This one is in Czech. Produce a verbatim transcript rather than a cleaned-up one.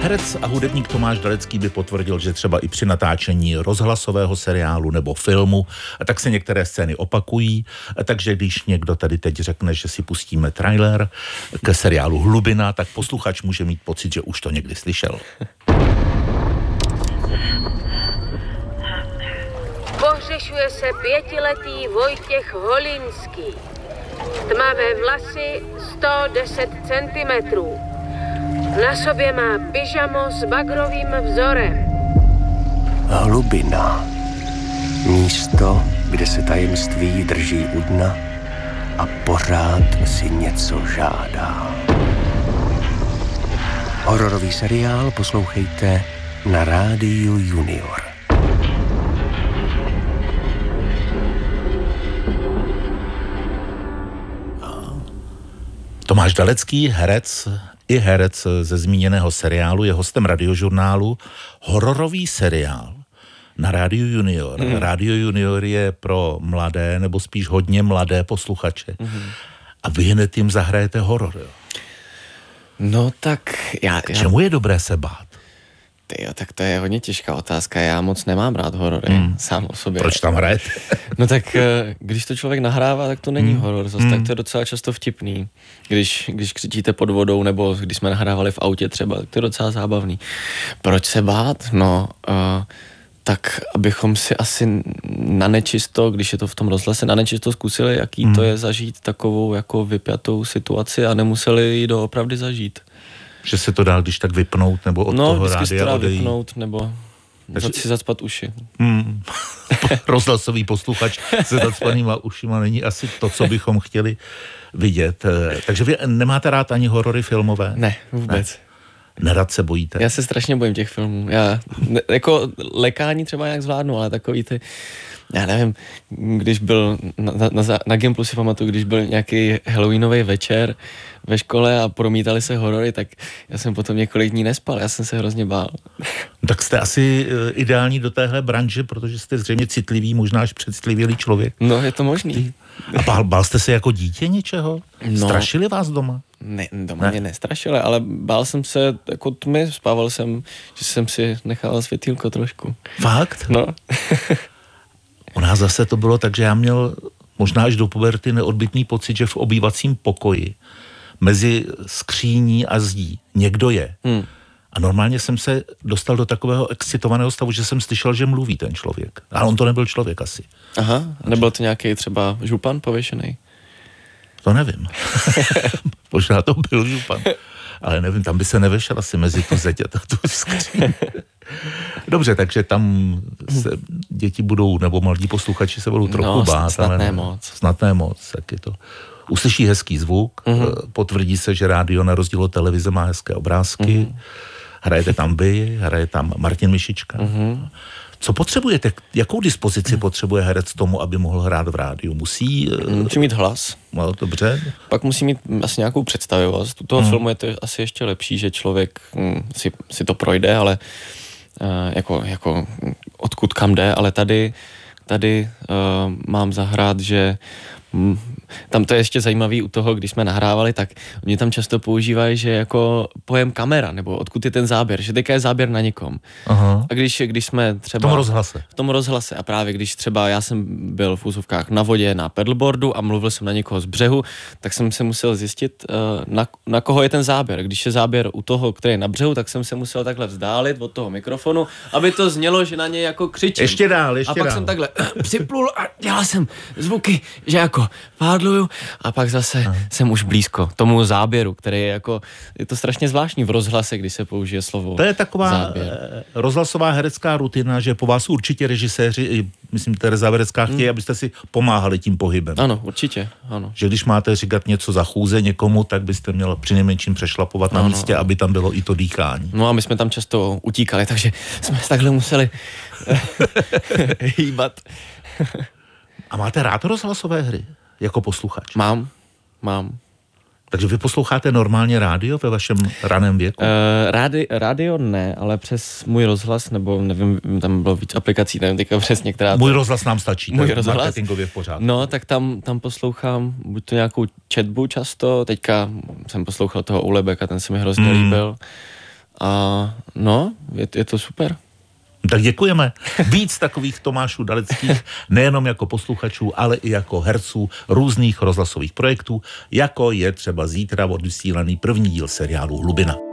Herec a hudebník Tomáš Dalecký by potvrdil, že třeba i při natáčení rozhlasového seriálu nebo filmu, tak se některé scény opakují, takže když někdo tady teď řekne, že si pustíme trailer ke seriálu Hlubina, tak posluchač může mít pocit, že už to někdy slyšel. Pohřešuje se pětiletý Vojtěch Holinský. Tmavé vlasy sto deset centimetrů. Na sobě má pyžamo s bagrovým vzorem. Hlubina. Místo, kde se tajemství drží u dna a pořád si něco žádá. Hororový seriál poslouchejte na Rádiu Junior. Tomáš Dalecký, herec i herec ze zmíněného seriálu, je hostem Radiožurnálu. Hororový seriál na Rádiu Junior. Mm. Rádio Junior je pro mladé, nebo spíš hodně mladé posluchače. Mm. A vy hned jim zahrajete horor, jo? No tak já... K čemu je dobré se bát? Tyjo, tak to je hodně těžká otázka. Já moc nemám rád horory, hmm. sám o sobě. Proč tam hrajete? No tak, když to člověk nahrává, tak to není hmm. horor. Zase hmm. tak to je docela často vtipný. Když, když křičíte pod vodou, nebo když jsme nahrávali v autě třeba, tak to je docela zábavný. Proč se bát? No, uh, tak abychom si asi na nečisto, když je to v tom rozhlase, na nečisto zkusili, jaký hmm. to je zažít takovou jako vypjatou situaci a nemuseli ji doopravdy zažít. Že se to dá když tak vypnout, nebo od no, toho rádia odejít? No, vždycky vypnout, nebo Takže... si zacpat uši. Hmm. Rozhlasový posluchač se zacpanýma ušima není asi to, co bychom chtěli vidět. Takže vy nemáte rád ani horory filmové? Ne, vůbec. Ne. Nerad se bojíte? Já se strašně bojím těch filmů. Já ne, jako lekání třeba nějak zvládnu, ale takový ty, já nevím, když byl na, na, na, na Gimplu si pamatuju, když byl nějaký halloweenový večer ve škole a promítali se horory, tak já jsem potom několik dní nespal, já jsem se hrozně bál. Tak jste asi ideální do téhle branže, protože jste zřejmě citlivý, možná až předstlivělý člověk. No, je to možný. A bál, bál jste se jako dítě něčeho? No, strašili vás doma? Ne, doma ne. mě nestrašili, ale bál jsem se jako tmy, spával jsem, že jsem si nechal světýlko trošku. Fakt? No. U nás zase to bylo tak, že já měl možná až do puberty neodbytný pocit, že v obývacím pokoji mezi skříní a zdí někdo je. Hmm. A normálně jsem se dostal do takového excitovaného stavu, že jsem slyšel, že mluví ten člověk. Ale on to nebyl člověk asi. Aha, nebyl to nějaký třeba župan pověšený? To nevím. Možná to byl župan. Ale nevím, tam by se nevešel asi mezi tu zeď a tu skříň. Dobře, takže tam se děti budou, nebo mladí posluchači se budou trochu no, bát. Snad ale ne moc. Snad ne moc, tak je to. Uslyší hezký zvuk, mm-hmm. potvrdí se, že rádio na rozdíl od televize má hezké obrázky, mm-hmm. hrajete tam vy, hraje tam Martin Mišička. Mm-hmm. Co potřebujete? Jakou dispozici mm-hmm. potřebuje herec tomu, aby mohl hrát v rádiu? Musí... Musí mít hlas. No, dobře. Pak musí mít asi nějakou představivost. U toho mm. filmu je to asi ještě lepší, že člověk mm, si, si to projde, ale uh, jako, jako odkud kam jde, ale tady, tady uh, mám zahrát, že mm, tam to je ještě zajímavý u toho, když jsme nahrávali, tak oni tam často používají, že jako pojem kamera, nebo odkud je ten záběr, že teďka je záběr na někom. Aha. A když, když jsme třeba... V tom rozhlase. V tom rozhlase a právě když třeba já jsem byl v úzovkách na vodě na paddleboardu a mluvil jsem na někoho z břehu, tak jsem se musel zjistit, na, na koho je ten záběr. Když je záběr u toho, který je na břehu, tak jsem se musel takhle vzdálit od toho mikrofonu, aby to znělo, že na něj jako křičím. Ještě dál, ještě A pak dál. jsem takhle připlul a dělal jsem zvuky, že jako pádluju a pak zase Aha. jsem už blízko tomu záběru, který je jako, je to strašně zvláštní v rozhlase, když se použije slovo To je taková záběr. rozhlasová herecká rutina, že po vás určitě režiséři, myslím Tereza Verecká, chtějí, hmm. abyste si pomáhali tím pohybem. Ano, určitě, ano. Že když máte říkat něco za chůze někomu, tak byste měl přinejmenším přešlapovat na místě, aby tam bylo i to dýchání. No a my jsme tam často utíkali, takže jsme takhle museli hýbat. A máte rád rozhlasové hry? Jako posluchač? Mám, mám. Takže vy posloucháte normálně rádio ve vašem raném věku? Uh, rádi, rádio ne, ale přes můj rozhlas, nebo nevím, tam bylo víc aplikací, nevím teďka přesně, která... Můj rozhlas nám stačí, můj rozhlas marketingově v pořádku. No, tak tam, tam poslouchám buď to nějakou četbu často, teďka jsem poslouchal toho Ulebeka, ten se mi hrozně mm. líbil. A no, je, je to super. Tak děkujeme. Víc takových Tomášů Daleckých, nejenom jako posluchačů, ale i jako herců různých rozhlasových projektů, jako je třeba zítra odvysílaný první díl seriálu Hlubina.